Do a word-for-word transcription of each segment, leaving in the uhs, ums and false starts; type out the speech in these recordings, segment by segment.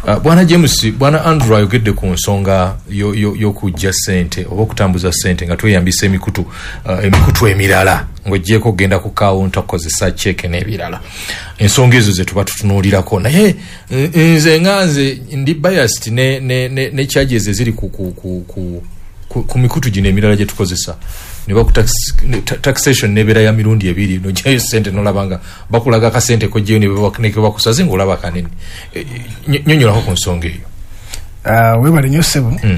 Uh, bwana James bwana Andrew ayogedde ku nsonga yo yo, yo kujja sente oba okutambuza sente nga tweyambisa emikutu uh, emikutu emirala ng'ogyeko genda ku counter kozesa check n'ebirala ensonga ezo ze tuba tutunuulirako naye nze nganze ndi biased ne ne ne, ne charges eziri ku ku ku, ku, ku, ku mikutu gino emirala gye tukozesa ne baku tax, taxation nebera ya mirundi ebiri no jayo sente no labanga bakulaga ka sente ko jeni bakuneke bakusaze ngolaba kanene e, nyonyola ko nsonga eyo ah uh, we bali nyosebo mm.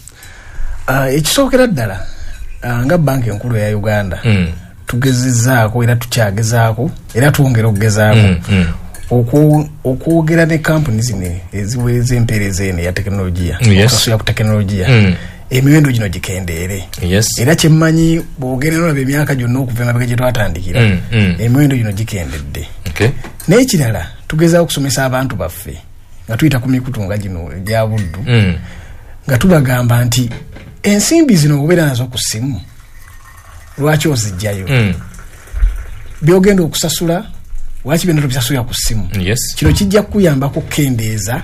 ah uh, ekisokera ddala uh, nga banki enkulu ya Uganda mm. tugezezaako era tukyagezaako era tuongera okugezaako mm, mm. oku okugera ne companies zine eziweze empereze ene ya teknolojia yes. ya teknolojia mm. emiwendo gino gikendeere yes. era kyemmanyi bwogerera be myaka gyonna okuva emabega gye twatandikira mm, mm. emiwendo gino gikendedde okay. n'ekirala tugezaako okusomesa abantu baffe nga tuyita ku mikutu nga gino egya buddu mm. nga tubagamba nti ensimbi zino obeera nazo ku ssimu lwaki ozijjayo mm. byogenda okusasula lwaki byonna tobisasula ku ssimu yes. kino kijja kukuyamba kukendeeza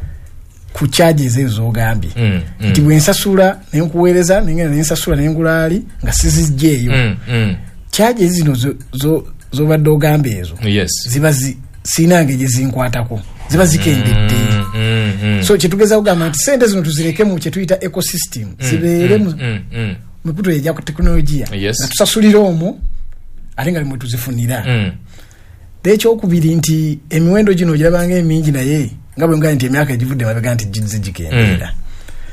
ku charges ezo ogambye mm, mm. nti bwensasula nenkuweereza nengenda nensasula nengulaali nga sizijjeeyo mm, mm. charges zino zo, zo, zobadde ogamba ezo yes. ziba zi, sinange gye zinkwatako ziba zikendedde mm, mm, mm. so kyetugeza kugamba nti sente zino tuzireke mu kyetuyita ecosystem mm, zibeere mu mm, mm. mikutu ejja ku teknolojia yes. nga tusasulira omwo ate nga limwe tuzifunira mm. ekyokubiri nti emiwendo gino girabanga emingi naye nga bwe ngaa nti emyaka egivudde mabega nti gizigikendeera mm.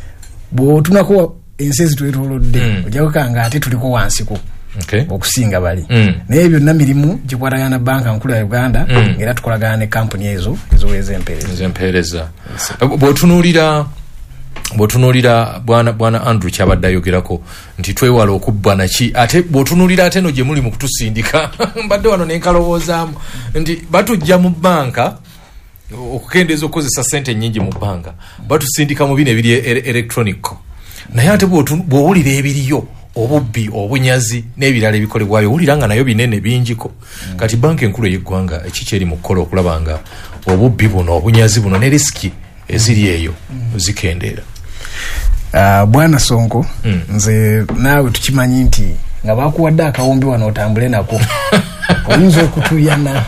bw'otunako ensi ezitwetoolodde mm. ojja kukanga ate tuliko wansiko okay. okusinga bali mm. naye byonna mirimu gikwatagana na banka nkulu ya Uganda mm. era tukolagana ne kampuni ezo ezoweeza empeereza empeereza bw'otunuulira bw'otunuulira bwana bwana Andrew kyabadde ayogerako nti twewala okubba naki ate bw'otunuulira ate no gye muli mu kutusindika mbadde wano nenkalowoozamu nti batujja mu banka okukendeeza okukozesa sente nnyingi mu banka batusindika mu bino ebiri electronic naye ate bw'owulira ebiriyo obubbi obunyazi n'ebirala ebikolebwayo owulira nga nayo binene bingiko mm. kati banka enkulu y'eggwanga ekiki eri mu kukola okulaba nga obubbi buno obunyazi buno ne risiki eziri eyo mm. zikendeera uh, bwana Sonko mm. nze naawe tukimanyi nti nga bakuwadde akawumbi wano otambule nako oyinza okutuyana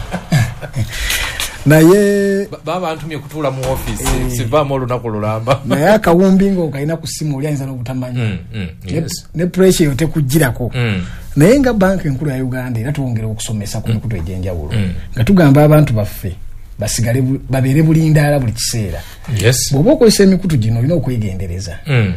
naye baba antumye kutuula mu office e, sivaamu olunaku lulamba naye akawumbi nga okalina ku ssimu oli ayinza n'obutamanya mm, mm, yes. ne, ne pressure yo tekugirako mm. naye nga banka enkulu ya Uganda era twongera okusomesa ku mikutu mm. egy'enjawulo mm. nga tugamba abantu baffe basigale babeere bulindaala buli kiseera yes. bw'oba okozesa emikutu gino olina okwegendereza mm.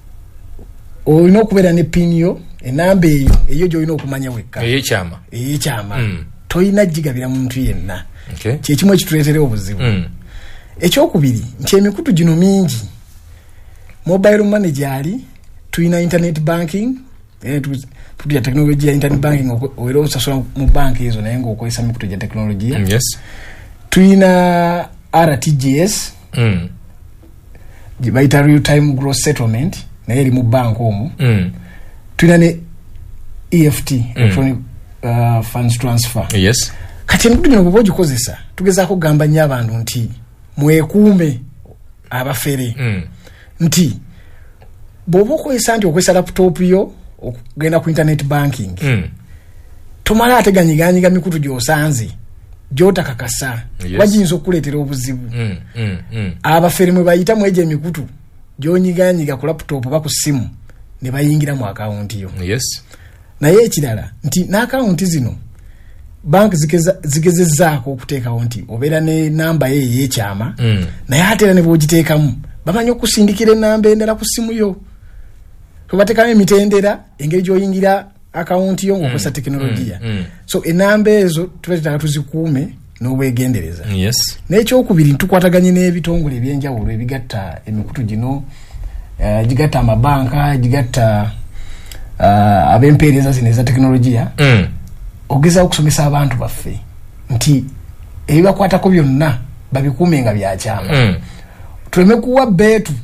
olina okubeera ne pin yo enamba eyo eyo gy'olina okumanya wekka ey'ekyama ey'ekyama mm. tolina gigabira muntu yenna okay. kyekimu ekituleetera obuzibu mm. ekyokubiri nti emikutu gino mingi mobile money gyali tulina internet banking tutya teknolojia ya internet banking oera osasula mu banki ezo naye ng'okozesa mikutu gya teknolojia yes. tulina R T G S mm. gibayita real time gross settlement naye eri mu bank omwo mm. tulina ne E F T mm. electronic uh, funds transfer yes. kati emikutu gino bw'oba ogikozesa tugezaako kugamba nnyo abantu nti mwekuume abafere mm. nti bw'oba okozesa nti okozesa laptop yo okugenda ku internet banking mm. tomala ate ganyiganyiga mikutu gy'osanze gy'otakakasa yes. wagiyinza okukuleetera obuzibu mm. mm. mm. abafere mwe bayitamu egyo emikutu gy'onyiganyiga ku laptop oba ku ssimu ne bayingira mu akawunti yo yes. naye ekirala nti n'akawunti zino bank zigezezzaako okuteekawo nti obeera ne namba ye ey'ekyama mm. naye ate era ne bw'ogiteekamu bamanyi okusindikira enamba endala ku ssimu yo tobateekamu emitendera engeri gy'oyingira akawunti yo ng'okozesa mm. tekinologiya mm. mm. so enamba ezo tuba tetaaga tuzikuume n'obwegendereza yes. n'ekyokubiri tukwataganye n'ebitongole ebyenjawulo ebigatta emikutu gino uh, gigatta amabanka gigatta uh, ab'empeereza zino eza tekinologiya mm. ogeza okusomesa abantu baffe nti ebibakwatako byonna babikuume nga byakyama mm. tuleme kuwa beetu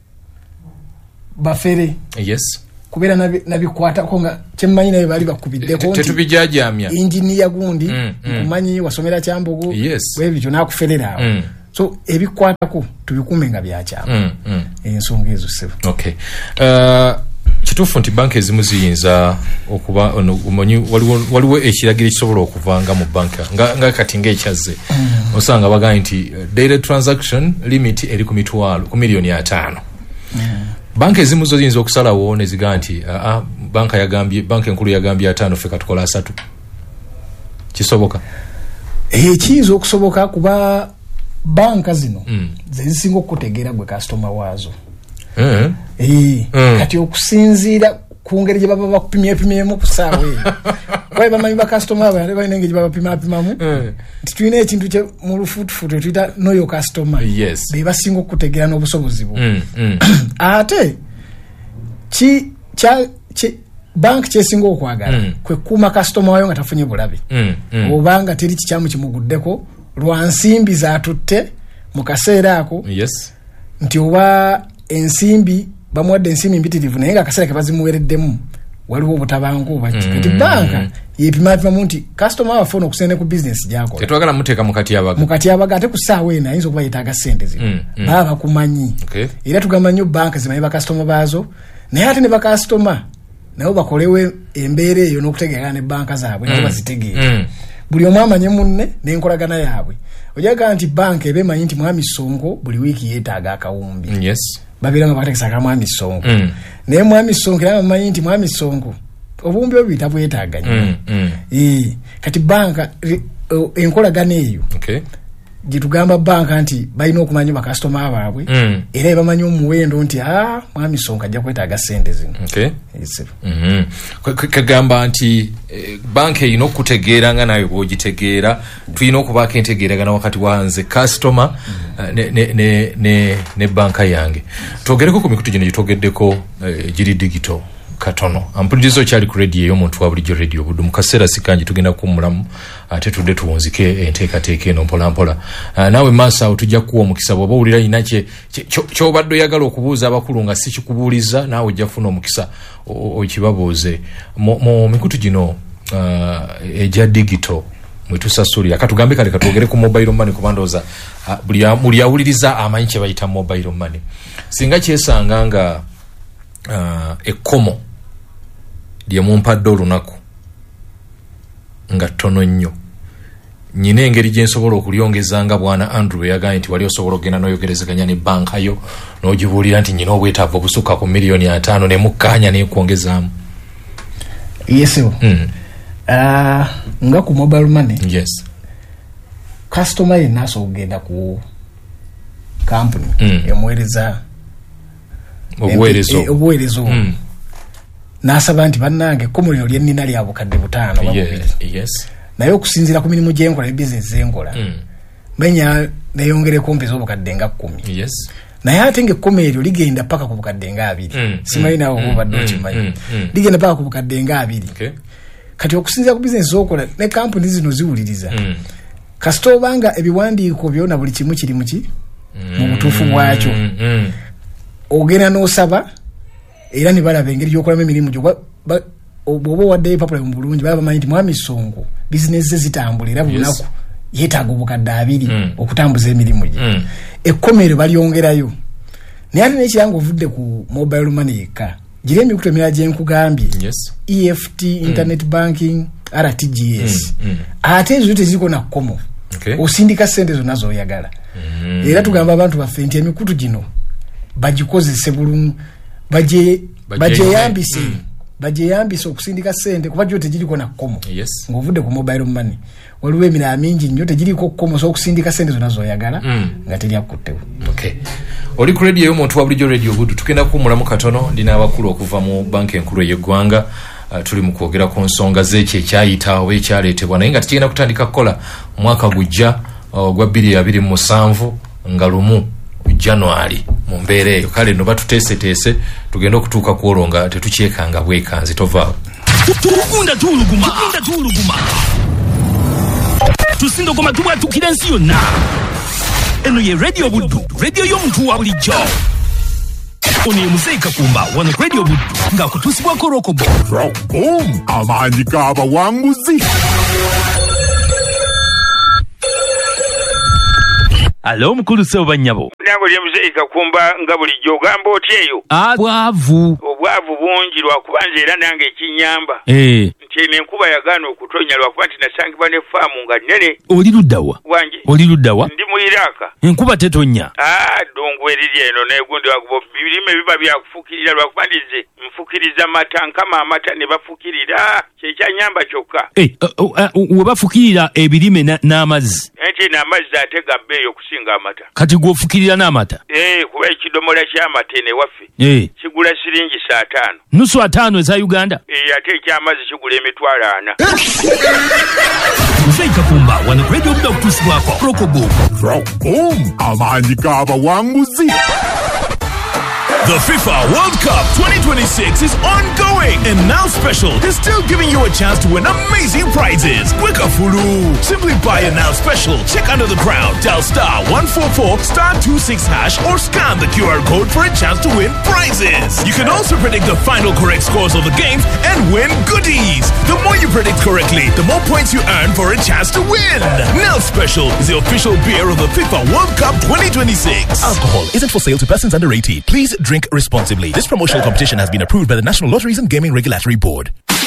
bafere yes. kubeera nabikwatako nga kyemmanyi naye bali bakubiddeko tetubijajamya injiniya gundi mm, mm. nkumanyi wasomera Kyambogo yes. webityo nakuferera awo mm. so ebikwatako tubikume nga byakyama mm, mm. ensonga ezo sebo. Okay. Uh, kituufu nti banka ezimu ziyinza okuba omanyi waliwo waliwo ekiragiro ekisobola okuvanga mu banka nga, nga kati ng'ekyazze mm. osanga bagamba nti uh, daily transaction limit eri ku mitwalo ku miliyoni ataano mm. banka ezimu zo ziyinza okusalawo ne zigamba nti uh, uh, banka yagambye banka enkulu yagambye ataano ffe katukola asatu kisoboka ekiyinza okusoboka kuba banka zino mm. zezisinga okutegeera gwe customer waazo mm. ee mm. kati okusinziira ku ngeri gye baba bakupimyepimyemu ku ssaawa eyo kwaye bamanyi ba customer abo ate balina engeri gye babapimapimamu mm. nti tulina ekintu kye mu lufuutufuutu etuyita know your customer yes. be basinga okutegeera n'obusobozi bwo mm. mm. ate ki kya ki bank kyesinga okwagala mm. kwe kuuma customer wayo nga tafunye bulabe mm. mm. obanga teri kikyamu kimuguddeko lwa nsimbi zatutte mu kaseera ako yes. nti oba ensimbi bamuwadde ensimbi mpitirivu naye nga akaseera ke bazimuwereddemu waliwo obutabangu baki mm. kati banka yepimapimamu nti customer waffe okusene ku business gyakola tetwagala muteeka mu katyabaga mu katyabaga ate ku ssaawa eno ayinza okuba yeetaaga ssente zino mm. mm. baba bakumanyi okay. era tugamba nnyo banka zimanyi bakasitoma baazo naye ate ne bakasitoma nabo bakolewo embeera eyo n'okutegeera ne banka zaabwe nabo bazitegeera mm. buli omu amanye munne n'enkolagana yaabwe ojaga nti banka eba emanyi nti mwami Sonko buli wiiki yeetaaga akawumbi yes. babeera nga bakatekesa ka mwami Sonko mm. naye mwami Sonko era bamanyi nti mwami Sonko obuwumbi obwo bitabwetaaga nnyo mm. mm. ee kati banka enkolagana eyo okay. gitugamba banka nti balina okumanya bakasitoma baabwe mm. era bamanyi omuwendo nti ah mwami Sonko ajja kwetaaga ssente zino okay. yes. mm -hmm. kagamba nti eh, banka erina okutegeera nga nayo bw'ogitegeera tulina okubaako entegeeragana wakati wa nze customer mm. uh, ne, ne, ne, ne, ne banka yange twogereko ku mikutu gino gitwogeddeko eh, giri digital katono ampulizo kyali ku radio y'omuntu wa bulijjo radio budu mukaseera sikanji tugenda kumulamu ate tudde tuwunzike enteekateeka eno mpola mpola uh, nawe maaso tujja kuwa omukisa bw'oba owulira ina kye ky'obadde oyagala okubuuza abakulu nga si kikubuuliza naawe ojja kufuna omukisa okibabuuze mu mikutu gino uh, egya digital mwetusasulira katugambe kale katwogere ku mobile money kubandooza uh, buli awuliriza amanyi kye bayita mobile money singa kyesanga nga uh, ekkomo lye mumpadde olunaku nga ttono nnyo nyina engeri gye nsobola okulyongeza nga bwana Andrew yagambye nti wali osobola okugenda n'oyogerezeganya ne banka yo n'ogibuulira nti nyina obwetaavu obusukka ku miliyoni ataano ne mukkaanya n'ekwongezaamu yesebo mm. uh, nga ku mobile money yes. customer yenna asobola okugenda ku company mm. emuweereza obuweerezo obuweerezo mm. n'asaba nti bannange ekkomo lino lye nnina lya bukadde butaano yeah, yes. naye okusinziira ku mirimu gyenkola ne bizinesi zenkola mm. menya neyongereko mpeza obukadde nga kkumi yes. naye ate ng'ekkomo eryo ligenda paka ku bukadde nga abiri mm. simanyi nawe oba obadde okimanyi mm. mm. ligenda paka ku bukadde nga abiri okay. kati okusinziira ku bizinesi zokola ne kampuni zino ziwuliriza mm. kasita obanga ebiwandiiko byona buli kimu kiri muki mm. mu butuufu bwakyo mm. mm. ogenda n'osaba era ne balaba engeri gy'okolamu emirimu gyo bw'oba owaddeyo epapula mu bulungi balaba bamanyi nti mwami Sonko bizinesi ze zitambula era buli lunaku yes. yeetaaga obukadde abiri mm. okutambuza emirimu gye mm. ekkomero balyongerayo naye ate n'ekiranga ovudde ku mobile money yekka giri emikutu emirala gye nkugambye yes. E F T internet mm. banking R T G S mm. mm. ate ezo teziriko na kkomo okay. osindika ssente zonna z'oyagala mm. era tugamba abantu baffe nti emikutu gino bagikozese bulungi baje bajeyambise mm. bajeyambise okusindika ssente kuba gyo tegiriko na kkomo yes. ng'ovudde ku mobile money waliwo emirala mingi nnyo tegiriko kkomo so okusindika ssente zonna z'oyagala mm. nga teryakuttewo okay. oli ku radio y'omuntu wa bulijjo radio budu tugenda kuwumulamu katono ndina abakulu okuva mu banka enkulu ey'eggwanga uh, tuli mu kwogera ku nsonga z'ekyo ekyayita oba ekyaleetebwa naye nga tukigenda kutandika kukola omwaka gujja uh, gwa bbiri abiri mu musanvu nga lumu January mu mbeera eyo kale no batuteeseteese tugenda okutuuka ku olwo nga tetukyekanga bwekanzi tovaawo tukunda tuluguma tukunda tuluguma tusindogoma tubwatukira ensi yonna eno ye radio buddu radio y'omuntu wa bulijjo ono ye Muzeeyi Kakumba wano radio buddu ng'akutuusibwako rokobo boom amaanyi g'abawanguzi alo mukulu sebo nyabo nango lye muzeyi Kakumba nga bulijjo ogamba otya eyo abwavu obwavu bungi lwakuba nze era nange ekinyamba eh nti n'enkuba yagaana okutonya lwakuba nti nasangibwa ne faamu nga nnene. Oli luddawa wange oli luddawa ndi mu Iraka enkuba tetonya ah dongo eriri eno n'egundi wakuba birime biba byakufukirira lwakuba ndize nfukiriza mata nkama amata ne bafukirira kyekyanyamba kyokka eh we bafukirira ebirime n'amazzi enti n'amazzi ate gabbeeyo okusinga amata kati gwofukirira n'amata eh kuba ekidomola ky'amata ene waffe eh kigula siringi saa tano nusu ataano eza Uganda eh ate ekyamazzi kigula emitwalo ana. Muzeyi Kakumba wano radio buda kutusibwako Rokobo Rokoboom amaanyi g'abawanguzi. The FIFA World Cup twenty twenty-six is ongoing, and Now Special is still giving you a chance to win amazing prizes. Quick Fulu. Simply buy a Now Special, check under the crown, dial star one four four star two six hash, or scan the Q R code for a chance to win prizes. You can also predict the final correct scores of the games and win goodies. The more you predict correctly, the more points you earn for a chance to win. Now Special is the official beer of the FIFA World Cup twenty twenty-six. Alcohol isn't for sale to persons under eighteen. Please drink responsibly. This promotional competition has been approved by the National Lotteries and Gaming Regulatory Board.